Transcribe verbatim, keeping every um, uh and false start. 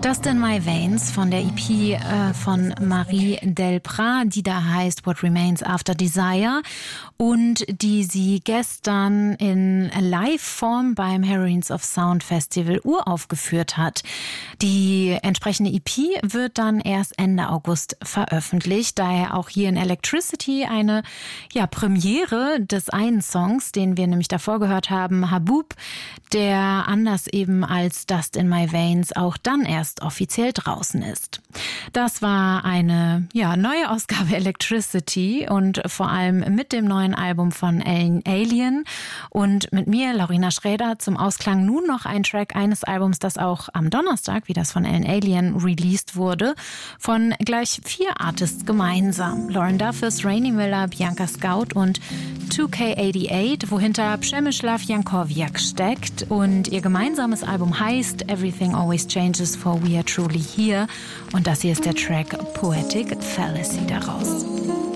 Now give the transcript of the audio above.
Dust in My Veins von der E P äh, von Marie Delprat, die da heißt What Remains After Desire und die sie gestern in Live-Form beim Heroines of Sound Festival uraufgeführt hat. Die entsprechende E P wird dann erst Ende August veröffentlicht, daher auch hier in Electricity eine ja, Premiere des einen Songs, den wir nämlich davor gehört haben, Haboob, der anders eben als Dust in My Veins auch dann erst offiziell draußen ist. Das war eine ja, neue Ausgabe Electricity und vor allem mit dem neuen Album von Ellen Allien und mit mir, Laurina Schräder, zum Ausklang nun noch ein Track eines Albums, das auch am Donnerstag, wie das von Ellen Allien released wurde, von gleich vier Artists gemeinsam. Lauren Duffus, Rainy Miller, Bianca Scout und two K eighty-eight, wohinter Przemysław Jankowiak steckt und ihr gemeinsames Album heißt Everything Always Changes for We Are Truly Here und das hier ist der Track Poetic Fallacy daraus.